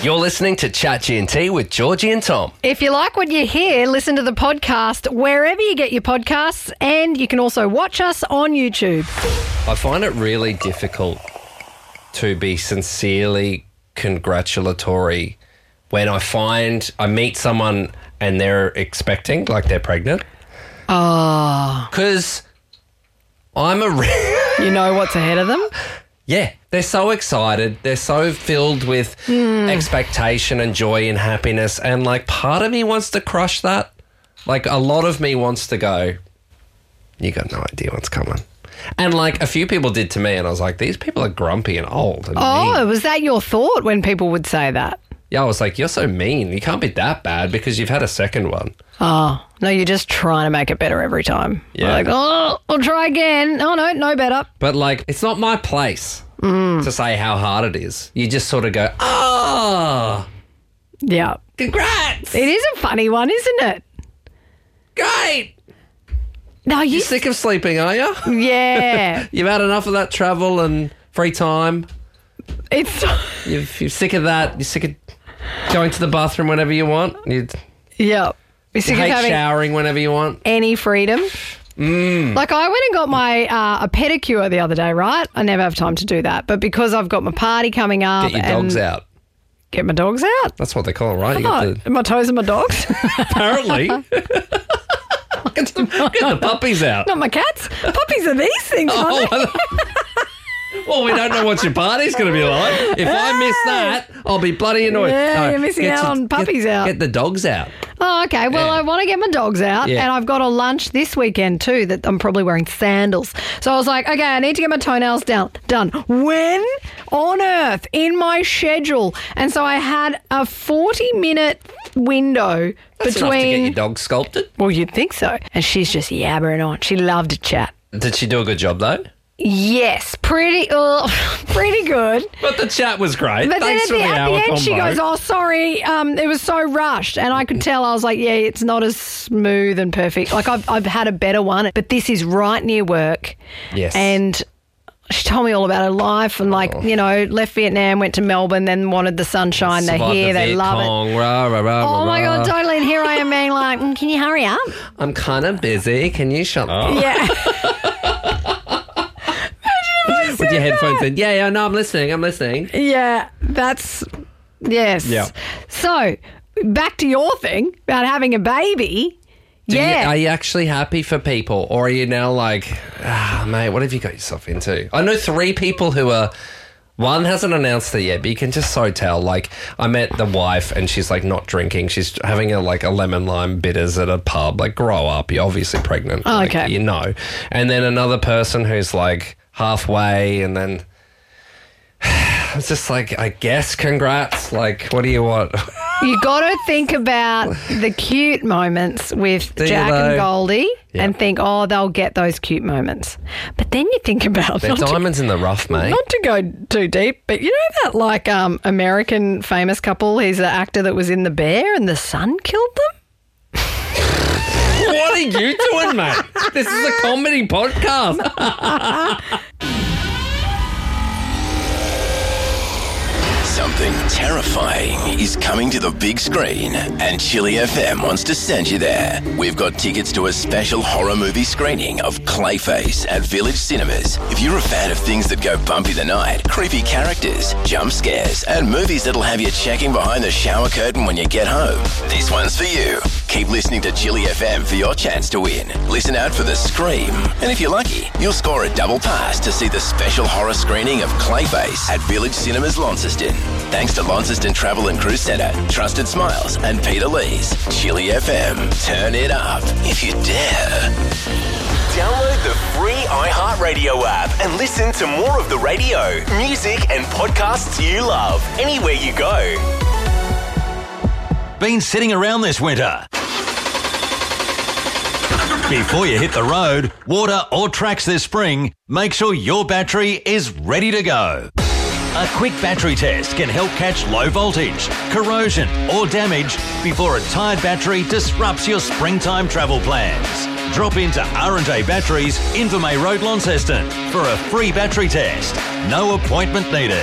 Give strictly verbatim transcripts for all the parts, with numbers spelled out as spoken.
You're listening to Chat G and T with Georgie and Tom. If you like what you hear, listen to the podcast wherever you get your podcasts, and you can also watch us on YouTube. I find it really difficult to be sincerely congratulatory when I find I meet someone and they're expecting, like they're pregnant. Oh. Because I'm a... Re- you know what's ahead of them? Yeah, they're so excited. They're so filled with mm. expectation and joy and happiness. And, like, part of me wants to crush that. Like, a lot of me wants to go, you got no idea what's coming. And, like, a few people did to me, and I was like, these people are grumpy and old. And oh, mean. Was that your thought when people would say that? Yeah, I was like, you're so mean. You can't be that bad because you've had a second one. Oh, no, you're just trying to make it better every time. Yeah. Like, oh, I'll try again. Oh, no, no better. But, like, it's not my place mm. to say how hard it is. You just sort of go, oh. Yeah. Congrats. It is a funny one, isn't it? Great. No, you... You're sick of sleeping, are you? Yeah. You've had enough of that travel and free time. It's... You've, you're sick of that. You're sick of going to the bathroom whenever you want. You'd, yeah. You're sick you of hate having showering whenever you want. Any freedom. Mm. Like, I went and got my uh, a pedicure the other day, right? I never have time to do that. But because I've got my party coming up... Get your dogs out. Get my dogs out? That's what they call it, right? You oh, got the... My toes and my dogs? Apparently. Get the, get the puppies out. Not my cats. Puppies are these things, aren't oh, they? Well, we don't know what your party's going to be like. If I miss that, I'll be bloody annoyed. Yeah, no, you're missing out your, on puppies get, out. Get the dogs out. Oh, okay. Well, yeah. I want to get my dogs out, yeah. and I've got a lunch this weekend too that I'm probably wearing sandals. So I was like, okay, I need to get my toenails down. Done. When on earth in my schedule? And so I had a forty-minute window That's between... enough to get your dog sculpted? Well, you'd think so. And she's just yabbering on. She loved to chat. Did she do a good job, though? Yes, pretty uh, pretty good. But the chat was great. But Thanks then for at the, the at hour the end combo. she goes, oh, sorry, um, it was so rushed. And I could tell, I was like, yeah, it's not as smooth and perfect. Like, I've, I've had a better one, but this is right near work. Yes. And she told me all about her life and, like, oh. you know, left Vietnam, went to Melbourne, then wanted the sunshine. They're here, the they Viet love Cong, it. Rah, rah, rah, oh, my rah. God, totally. And here I am being like, mm, can you hurry up? I'm kind of busy. Can you shut up? Yeah. With your headphones in. Yeah, yeah, no, I'm listening. I'm listening. Yeah, that's... Yes. Yeah. So, back to your thing about having a baby. Do yeah. You, are you actually happy for people? Or are you now like, ah, mate, what have you got yourself into? I know three people who are... One hasn't announced it yet, but you can just so tell. Like, I met the wife and she's, like, not drinking. She's having, a like, a lemon lime bitters at a pub. Like, grow up. You're obviously pregnant. Oh, like, okay. You know. And then another person who's, like, halfway and then... It's just like, I guess, congrats. Like, what do you want? You got to think about the cute moments with Do Jack and Goldie yeah. and think, oh, they'll get those cute moments. But then you think about... They're diamonds to, in the rough, mate. Not to go too deep, but you know that, like, um, American famous couple? He's the actor that was in The Bear and the sun killed them? What are you doing, mate? This is a comedy podcast. Something terrifying is coming to the big screen, and Chili F M wants to send you there. We've got tickets to a special horror movie screening of Clayface at Village Cinemas. If you're a fan of things that go bumpy the night, creepy characters, jump scares, and movies that'll have you checking behind the shower curtain when you get home, this one's for you. Keep listening to Chili F M for your chance to win. Listen out for the Scream. And if you're lucky, you'll score a double pass to see the special horror screening of Clayface at Village Cinemas Launceston. Thanks to Launceston Travel and Cruise Centre, Trusted Smiles, and Peter Lee's. Chili F M. Turn it up if you dare. Download the free iHeartRadio app and listen to more of the radio, music, and podcasts you love anywhere you go. Been sitting around this winter? Before you hit the road, water, or tracks this spring, make sure your battery is ready to go. A quick battery test can help catch low voltage, corrosion, or damage before a tired battery disrupts your springtime travel plans. Drop into R and J Batteries, Invermay Road, Launceston for a free battery test. No appointment needed.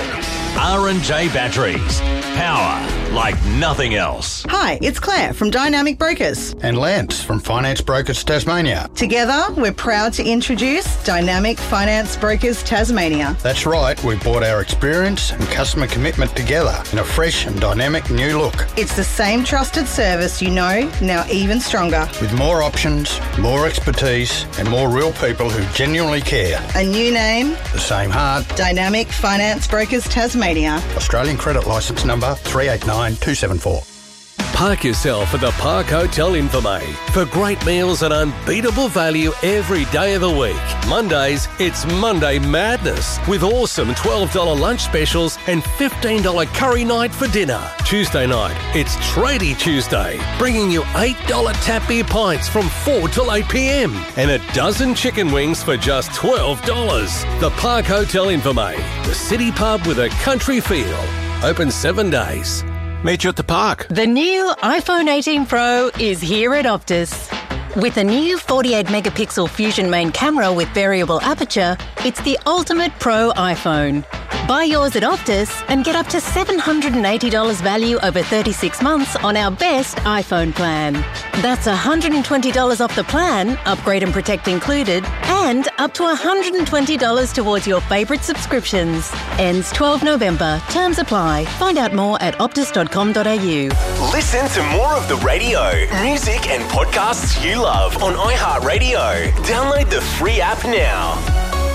R and J Batteries. Power like nothing else. Hi, it's Claire from Dynamic Brokers. And Lance from Finance Brokers Tasmania. Together, we're proud to introduce Dynamic Finance Brokers Tasmania. That's right, we brought our experience and customer commitment together in a fresh and dynamic new look. It's the same trusted service you know, now even stronger. With more options, more expertise, and more real people who genuinely care. A new name, The same heart. Dynamic Finance Brokers Tasmania. Australian credit licence number three eight nine two seven four. Park yourself at the Park Hotel Infirmary for great meals and unbeatable value every day of the week. Mondays, it's Monday Madness with awesome twelve dollars lunch specials and fifteen dollars curry night for dinner. Tuesday night, it's Tradie Tuesday, bringing you eight dollars tap beer pints from four till eight p.m. and a dozen chicken wings for just twelve dollars. The Park Hotel Infirmary, the city pub with a country feel. Open seven days. Meet you at the park. The new iPhone eighteen Pro is here at Optus. With a new forty-eight megapixel Fusion main camera with variable aperture, it's the ultimate pro iPhone. Buy yours at Optus and get up to seven hundred eighty dollars value over thirty-six months on our best iPhone plan. That's one hundred twenty dollars off the plan, upgrade and protect included, and up to one hundred twenty dollars towards your favourite subscriptions. Ends twelfth November. Terms apply. Find out more at optus dot com dot a u. Listen to more of the radio, music and podcasts you love on iHeartRadio. Download the free app now.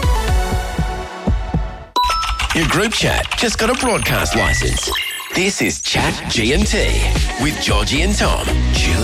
Your group chat just got a broadcast license. This is Chat G and T with Georgie and Tom. Chill